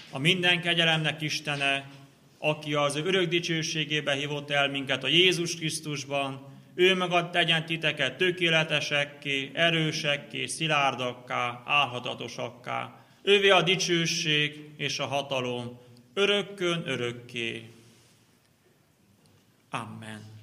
A minden kegyelemnek Istene, aki az ő örök dicsőségébe hívott el minket a Jézus Krisztusban, ő magad tegyen titeket tökéletesekké, erősekké, szilárdakká, álhatatosakká. Ővé a dicsőség és a hatalom, örökkön örökké. Amen.